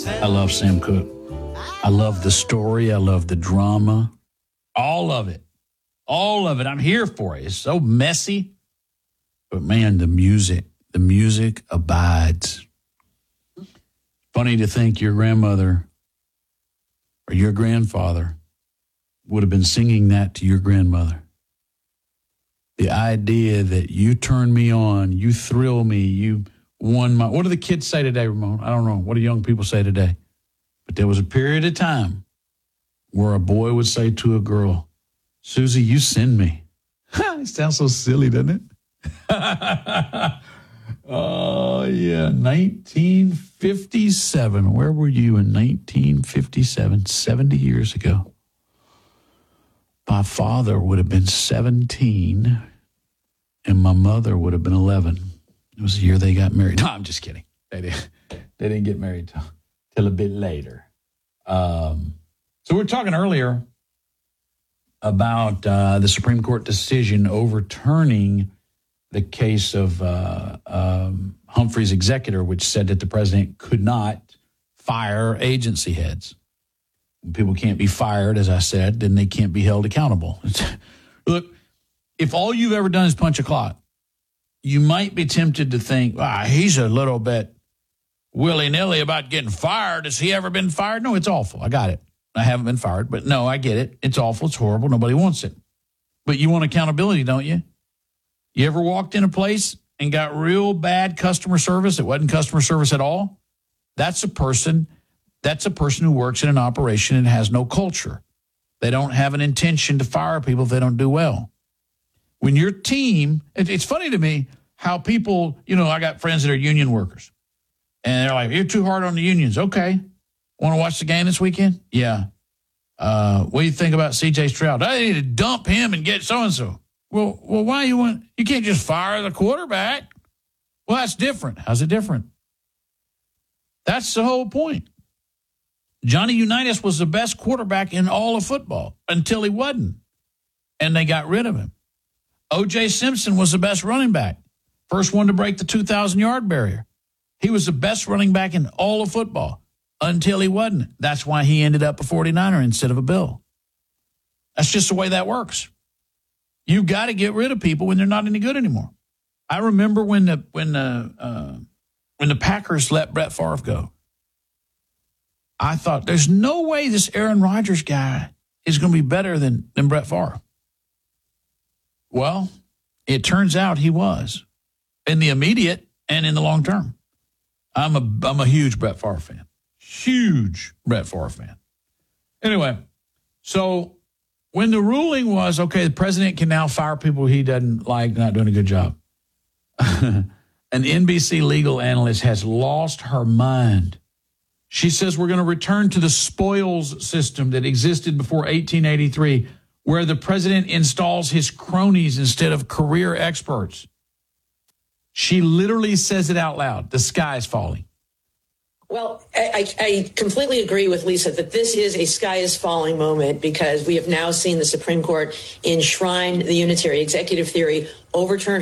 I love Sam Cooke. I love the story. I love the drama. All of it. All of it. I'm here for it. It's so messy. But, man, the music abides. Funny to think your grandmother or your grandfather would have been singing that to your grandmother. The idea that you turn me on, you thrill me, you won my... What do the kids say today, Ramon? I don't know. What do young people say today? But there was a period of time where a boy would say to a girl, Susie, you send me. It sounds so silly, doesn't it? Oh, yeah. 1957. Where were you in 1957? 70 years ago. My father would have been 17, and my mother would have been 11. It was the year they got married. No, I'm just kidding. They didn't get married till a bit later. So we were talking earlier about the Supreme Court decision overturning the case of Humphrey's executor, which said that the president could not fire agency heads. When people can't be fired, as I said, then they can't be held accountable. Look, if all you've ever done is punch a clock, you might be tempted to think, he's a little bit willy-nilly about getting fired. Has he ever been fired? No, it's awful. I got it. I haven't been fired, but no, I get it. It's awful. It's horrible. Nobody wants it. But you want accountability, don't you? You ever walked in a place and got real bad customer service? It wasn't customer service at all. That's a person who works in an operation and has no culture. They don't have an intention to fire people if they don't do well. When your team, it's funny to me how people, I got friends that are union workers. And they're like, you're too hard on the unions. Okay. Want to watch the game this weekend? Yeah. What do you think about C.J. Stroud? I need to dump him and get so-and-so. Well, why you can't just fire the quarterback. Well, that's different. How's it different? That's the whole point. Johnny Unitas was the best quarterback in all of football until he wasn't, and they got rid of him. O.J. Simpson was the best running back, first one to break the 2,000-yard barrier. He was the best running back in all of football until he wasn't. That's why he ended up a 49er instead of a Bill. That's just the way that works. You got to get rid of people when they're not any good anymore. I remember when the Packers let Brett Favre go. I thought, there's no way this Aaron Rodgers guy is going to be better than Brett Favre. Well, it turns out he was in the immediate and in the long term. I'm a huge Brett Favre fan. Huge Brett Favre fan. Anyway, so when the ruling was, okay, the president can now fire people he doesn't like, not doing a good job. An NBC legal analyst has lost her mind. She says we're going to return to the spoils system that existed before 1883, where the president installs his cronies instead of career experts. She literally says it out loud. The sky is falling. Well, I completely agree with Lisa that this is a sky is falling moment because we have now seen the Supreme Court enshrine the unitary executive theory, overturn